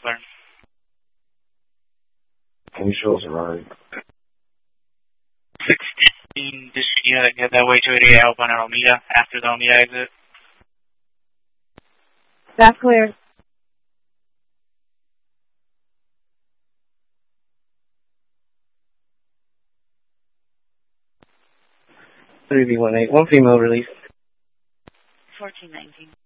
clear. Can you show us around? 16, just head that way to 88 help on Alameda after the Alameda exit. That's clear. V18, one female release. 1419.